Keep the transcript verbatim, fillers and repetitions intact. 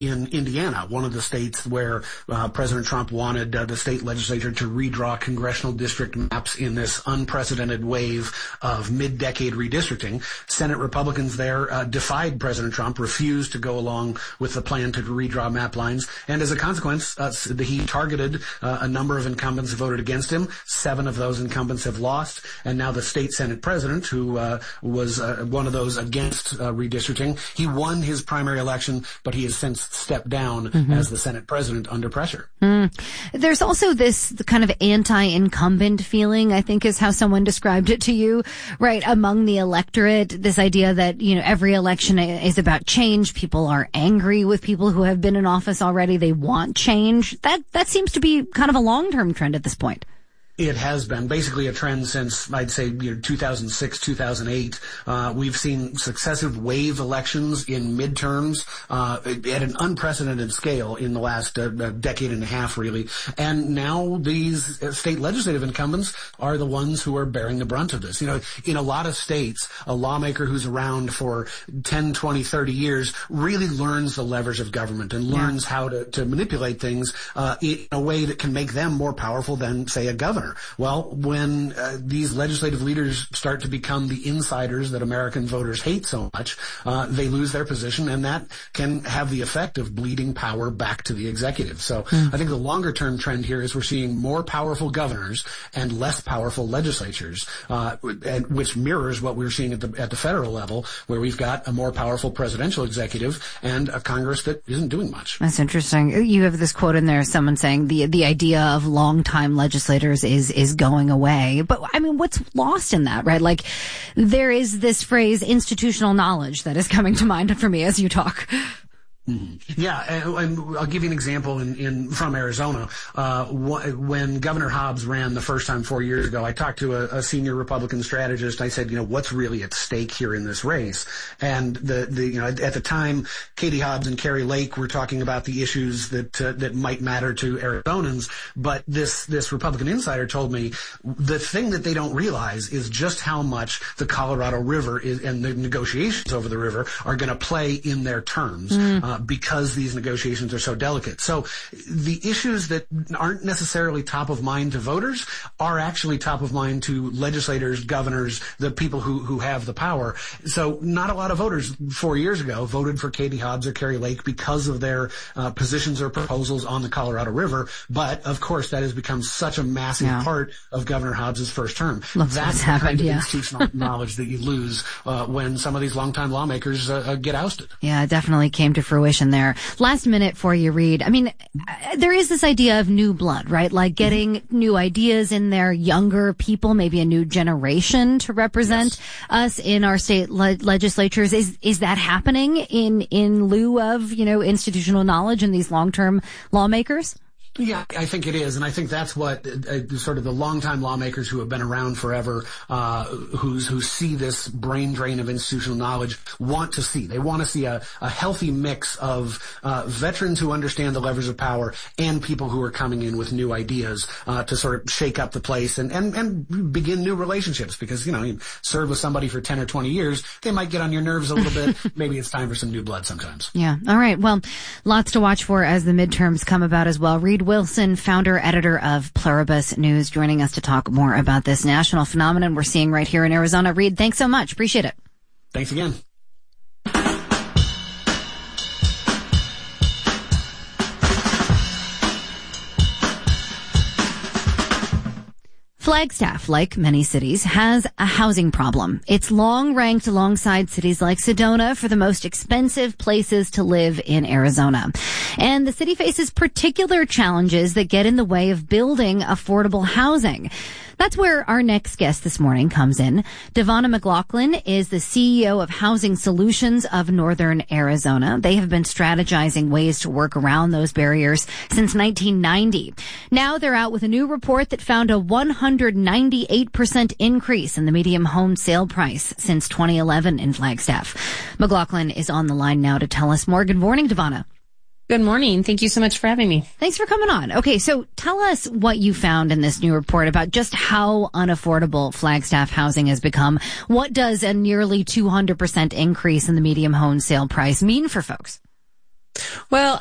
in Indiana, one of the states where uh, President Trump wanted uh, the state legislature to redraw congressional district maps in this unprecedented wave of mid-decade redistricting. Senate Republicans there uh, defied President Trump, refused to go along with the plan to redraw map lines, and as a consequence, uh, he targeted uh, a number of incumbents who voted against him. Seven of those incumbents have lost, and now the state Senate president, who uh, was uh, one of those against uh, redistricting, he won his primary election, but he has since stepped down mm-hmm. as the Senate president under pressure. Mm. There's also this kind of anti-incumbent feeling, I think is how someone described it to you, right, among the electorate. This idea that, you know, every election is about change. People are angry with people who have been in office already. They want change. That, that seems to be kind of a long-term trend at this point. It has been basically a trend since, I'd say, you know, two thousand six, two thousand eight. Uh, we've seen successive wave elections in midterms uh, at an unprecedented scale in the last uh, decade and a half, really. And now these state legislative incumbents are the ones who are bearing the brunt of this. You know, in a lot of states, a lawmaker who's around for ten, twenty, thirty years really learns the levers of government and learns yeah. how to, to manipulate things uh, in a way that can make them more powerful than, say, a governor. Well, when uh, these legislative leaders start to become the insiders that American voters hate so much, uh, they lose their position, and that can have the effect of bleeding power back to the executive. So mm. I think the longer-term trend here is we're seeing more powerful governors and less powerful legislatures, uh, and, which mirrors what we're seeing at the, at the federal level, where we've got a more powerful presidential executive and a Congress that isn't doing much. That's interesting. You have this quote in there, someone saying the the idea of long-time legislators is is going away. But I mean, what's lost in that, right? Like, there is this phrase, institutional knowledge, that is coming to mind for me as you talk. Mm-hmm. Yeah, and, and I'll give you an example in, in from Arizona. Uh, wh- when Governor Hobbs ran the first time four years ago, I talked to a, a senior Republican strategist. I said, you know, what's really at stake here in this race? And the, the you know, at the time, Katie Hobbs and Kari Lake were talking about the issues that uh, that might matter to Arizonans. But this this Republican insider told me the thing that they don't realize is just how much the Colorado River is, and the negotiations over the river are going to play in their terms. Mm. Uh, because these negotiations are so delicate. So the issues that aren't necessarily top of mind to voters are actually top of mind to legislators, governors, the people who, who have the power. So not a lot of voters four years ago voted for Katie Hobbs or Kari Lake because of their uh, positions or proposals on the Colorado River. But, of course, that has become such a massive yeah. part of Governor Hobbs' first term. Looks That's the happened, kind of yeah. institutional knowledge that you lose uh, when some of these longtime lawmakers uh, uh, get ousted. Yeah, it definitely came to fruition there. Last minute for you, Reed. I mean, there is this idea of new blood, right? Like getting mm-hmm. new ideas in there, younger people, maybe a new generation to represent yes. us in our state le- legislatures. Is is that happening in in lieu of, you know, institutional knowledge and these long-term lawmakers? Yeah, I think it is, and I think that's what uh, sort of the longtime lawmakers who have been around forever, uh, who's who see this brain drain of institutional knowledge want to see. They want to see a, a healthy mix of uh, veterans who understand the levers of power and people who are coming in with new ideas uh, to sort of shake up the place and, and, and begin new relationships. Because, you know, you serve with somebody for ten or twenty years, they might get on your nerves a little bit. Maybe it's time for some new blood sometimes. Yeah. All right. Well, lots to watch for as the midterms come about as well. Reed Wilson, founder, editor of Pluribus News, joining us to talk more about this national phenomenon we're seeing right here in Arizona. Reed, thanks so much. Appreciate it. Thanks again. Flagstaff, like many cities, has a housing problem. It's long ranked alongside cities like Sedona for the most expensive places to live in Arizona. And the city faces particular challenges that get in the way of building affordable housing. That's where our next guest this morning comes in. Devonna McLaughlin is the C E O of Housing Solutions of Northern Arizona. They have been strategizing ways to work around those barriers since nineteen ninety. Now they're out with a new report that found a one hundred ninety-eight percent increase in the median home sale price since twenty eleven in Flagstaff. McLaughlin is on the line now to tell us more. Good morning, Devonna. Good morning. Thank you so much for having me. Thanks for coming on. Okay, so tell us what you found in this new report about just how unaffordable Flagstaff housing has become. What does a nearly two hundred percent increase in the median home sale price mean for folks? Well,